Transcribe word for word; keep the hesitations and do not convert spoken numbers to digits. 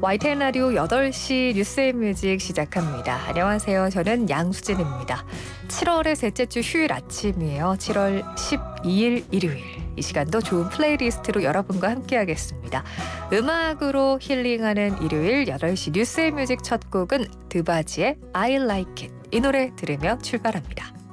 와이티엔 라디오 여덟 시 뉴스앤뮤직 시작합니다. 안녕하세요. 저는 양수진입니다. 칠월의 셋째 주 휴일 아침이에요. 칠월 십이일 일요일. 이 시간도 좋은 플레이리스트로 여러분과 함께하겠습니다. 음악으로 힐링하는 일요일 여덟 시 뉴스앤뮤직 첫 곡은 드바지의 I Like It. 이 노래 들으며 출발합니다.